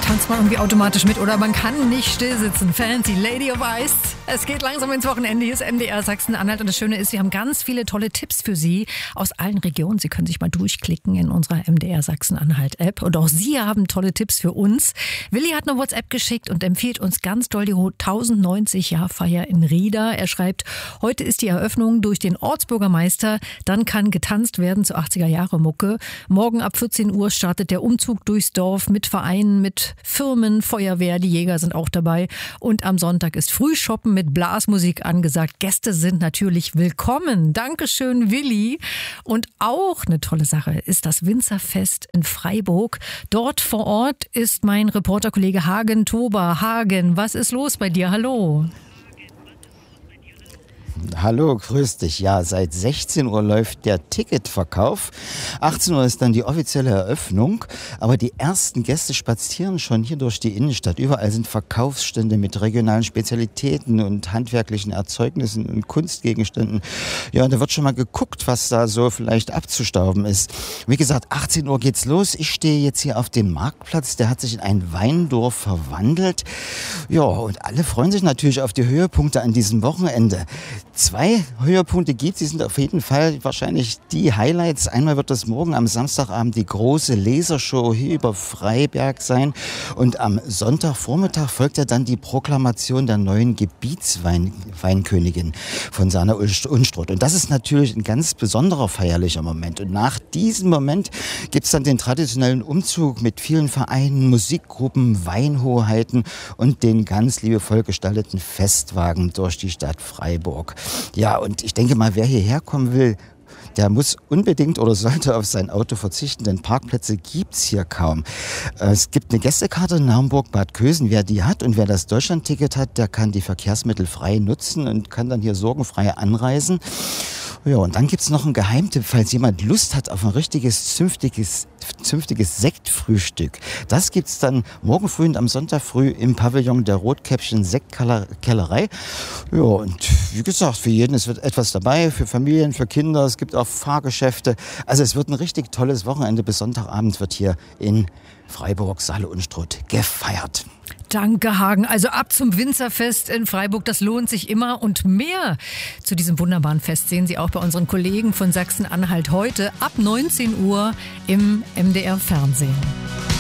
tanzt man irgendwie automatisch mit oder man kann nicht still sitzen. Fancy Lady of Ice. Es geht langsam ins Wochenende. Hier ist MDR Sachsen-Anhalt und das Schöne ist, wir haben ganz viele tolle Tipps für Sie aus allen Regionen. Sie können sich mal durchklicken in unserer MDR Sachsen-Anhalt-App und auch Sie haben tolle Tipps für uns. Willi hat eine WhatsApp geschickt und empfiehlt uns ganz doll die 1090-Jahr-Feier in Rieda. Er schreibt, heute ist die Eröffnung durch den Ortsbürgermeister. Dann kann getanzt werden zur 80er-Jahre-Mucke. Morgen ab 14 Uhr startet der Umzug durchs Dorf mit Vereinen, mit Firmen, Feuerwehr, die Jäger sind auch dabei. Und am Sonntag ist Frühshoppen mit Blasmusik angesagt. Gäste sind natürlich willkommen. Dankeschön, Willi. Und auch eine tolle Sache ist das Winzerfest in Freiburg. Dort vor Ort ist mein Reporterkollege Hagen Tober. Hagen, was ist los bei dir? Hallo. Hallo, grüß dich. Ja, seit 16 Uhr läuft der Ticketverkauf. 18 Uhr ist dann die offizielle Eröffnung. Aber die ersten Gäste spazieren schon hier durch die Innenstadt. Überall sind Verkaufsstände mit regionalen Spezialitäten und handwerklichen Erzeugnissen und Kunstgegenständen. Ja, und da wird schon mal geguckt, was da so vielleicht abzustauben ist. Wie gesagt, 18 Uhr geht's los. Ich stehe jetzt hier auf dem Marktplatz. Der hat sich in ein Weindorf verwandelt. Ja, und alle freuen sich natürlich auf die Höhepunkte an diesem Wochenende. 2 Höhepunkte gibt, die sind auf jeden Fall wahrscheinlich die Highlights. Einmal wird das morgen am Samstagabend die große Lasershow hier über Freiberg sein und am Sonntagvormittag folgt ja dann die Proklamation der neuen Gebietsweinkönigin von Sana Unstrut. Und das ist natürlich ein ganz besonderer feierlicher Moment. Und nach diesem Moment gibt es dann den traditionellen Umzug mit vielen Vereinen, Musikgruppen, Weinhoheiten und den ganz liebevoll gestalteten Festwagen durch die Stadt Freiburg. Ja, und ich denke mal, wer hierher kommen will, der muss unbedingt oder sollte auf sein Auto verzichten, denn Parkplätze gibt's hier kaum. Es gibt eine Gästekarte in Naumburg-Bad Kösen. Wer die hat und wer das Deutschlandticket hat, der kann die Verkehrsmittel frei nutzen und kann dann hier sorgenfrei anreisen. Ja, und dann gibt's noch einen Geheimtipp, falls jemand Lust hat auf ein richtiges, zünftiges Sektfrühstück. Das gibt's dann morgen früh und am Sonntag früh im Pavillon der Rotkäppchen Sektkellerei. Ja, und wie gesagt, für jeden, es wird etwas dabei, für Familien, für Kinder, es gibt auch Fahrgeschäfte. Also es wird ein richtig tolles Wochenende. Bis Sonntagabend wird hier in Freiburg, Saale Unstrut gefeiert. Danke, Hagen. Also ab zum Winzerfest in Freiburg, das lohnt sich immer und mehr. Zu diesem wunderbaren Fest sehen Sie auch bei unseren Kollegen von Sachsen-Anhalt heute ab 19 Uhr im MDR Fernsehen.